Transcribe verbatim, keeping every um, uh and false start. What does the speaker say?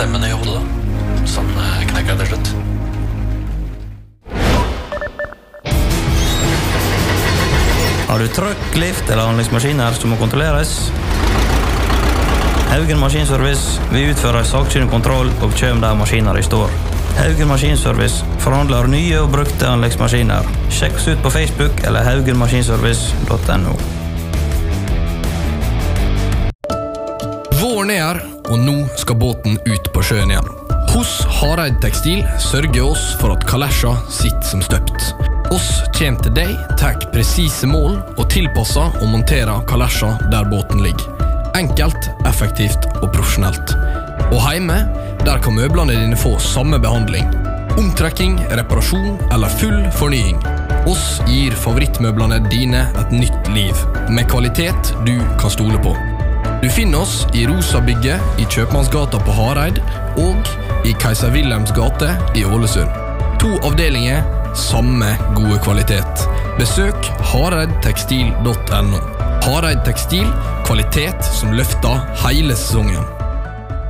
stemmen i hodet da, som knekker til slutt. Har du trøkk, lift eller anleggsmaskiner som må kontrolleres? Haugen Maskinservice, vi utfører saksynlig kontroll og kjøm der maskiner i står. Haugen Maskinservice forhandler nye og brukte anleggsmaskiner. Sjekk oss ut på Facebook eller haugen maskinservice punktum no. Våren er her, og nå skal båten ut på sjøen igjen. Hos Hareid Tekstil sørger oss for at kalesja sitter som støpt. Oss kjem til deg, tek presise mål og tilpasser og monterer kalesja der båten ligger. Enkelt, effektivt og profesjonelt. Og heime, der kan møblene dine få samme behandling. Omtrekking, reparasjon eller full fornying. Oss gir favorittmøblene dine et nytt liv, med kvalitet du kan stole på. Du finner oss i Rosabygget i Kjøpmannsgata på Hareid og i Kaiser Wilhelms gate i Ålesund. To avdelinger, samme gode kvalitet. Besøk hareid tekstil punktum no. Hareid Tekstil, kvalitet som løfter hele sesongen.